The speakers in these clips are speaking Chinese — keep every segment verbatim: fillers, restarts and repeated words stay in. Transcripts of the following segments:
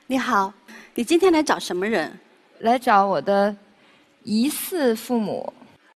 你好，你今天来找什么人？ 来找我的疑似父母。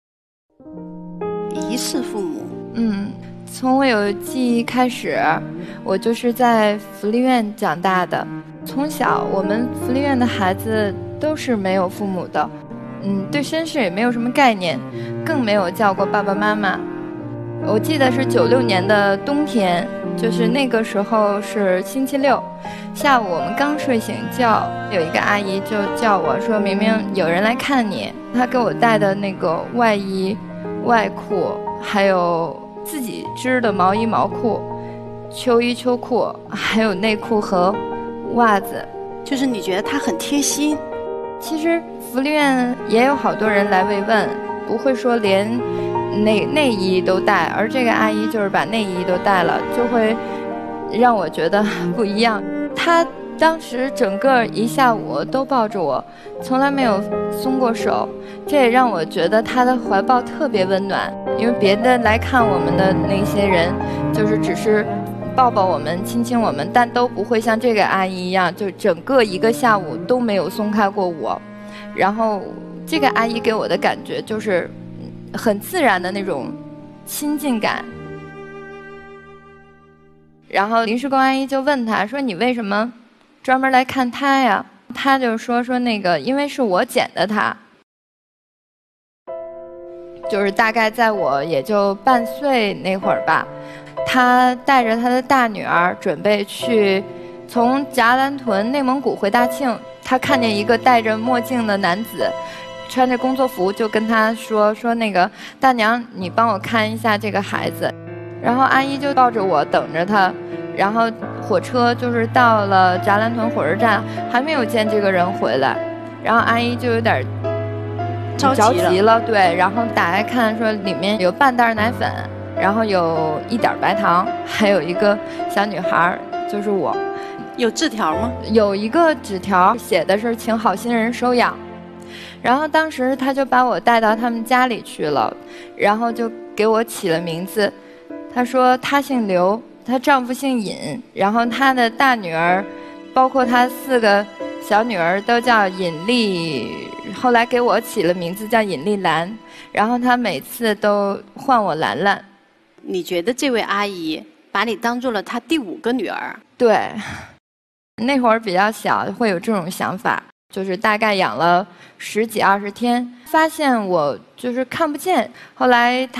疑似父母？ 嗯，从我有记忆开始，我就是在福利院长大的。从小，我们福利院的孩子都是没有父母的，嗯，对身世也没有什么概念，更没有叫过爸爸妈妈。我记得是九六年的冬天，就是那个时候是星期六，下午我们刚睡醒觉，有一个阿姨就叫我说，明明有人来看你。她给我带的那个外衣、外裤，还有自己织的毛衣、毛裤、秋衣、秋裤，还有内裤和袜子。 就是你觉得她很贴心？ 其实福利院也有好多人来慰问，不会说连内内衣都带，而这个阿姨就是把内衣都带了，就会让我觉得不一样。她当时整个一下午都抱着我，从来没有松过手，这也让我觉得她的怀抱特别温暖。因为别的来看我们的那些人，就是只是抱抱我们、亲亲我们，但都不会像这个阿姨一样，就整个一个下午都没有松开过我。然后这个阿姨给我的感觉就是很自然的那种亲近感。然后临时工阿姨就问他说，你为什么专门来看他呀？他就说说那个因为是我捡的他。就是大概在我也就半岁那会儿吧，他带着他的大女儿准备去从夹兰屯内蒙古回大庆，他看见一个戴着墨镜的男子穿着工作服，就跟他说说那个大娘，你帮我看一下这个孩子。然后阿姨就抱着我等着他，然后火车就是到了扎兰屯火车站，还没有见这个人回来，然后阿姨就有点着急了， 着急了对，然后打开看说里面有半袋奶粉，然后有一点白糖，还有一个小女孩，就是我。 有字条吗？ 有一个纸条写的是请好心人收养。然后当时他就把我带到他们家里去了，然后就给我起了名字。他说她姓刘，她丈夫姓尹，然后她的大女儿包括她四个小女儿都叫尹丽，后来给我起了名字叫尹丽兰，然后她每次都唤我兰兰。 你觉得这位阿姨把你当做了她第五个女儿？ 对，那会儿比较小会有这种想法，就是大概养了十几二十天，发现我就是看不见，后来她